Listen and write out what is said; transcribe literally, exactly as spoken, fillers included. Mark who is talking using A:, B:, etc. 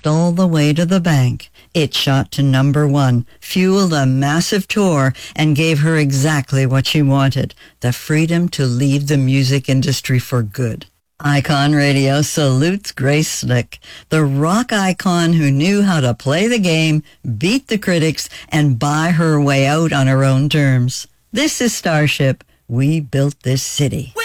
A: laughed all the way to the bank. It shot to number one, fueled a massive tour, and gave her exactly what she wanted, the freedom to leave the music industry for good. Icon Radio salutes Grace Slick, the rock icon who knew how to play the game, beat the critics, and buy her way out on her own terms. This is Starship. We built this city.